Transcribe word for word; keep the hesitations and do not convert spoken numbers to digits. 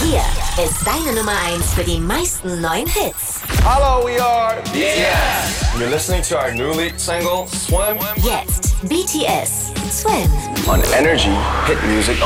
Hier ist deine Nummer eins für die meisten neuen Hits. Hello, we are B T S. You're listening to our new lead single, Swim. Jetzt B T S, Swim. On Energy, hit music